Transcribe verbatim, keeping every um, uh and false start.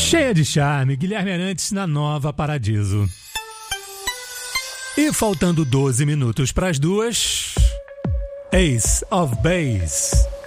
Cheia de charme, Guilherme Arantes na Nova Paradiso. E faltando doze minutos para as duas, Ace of Base.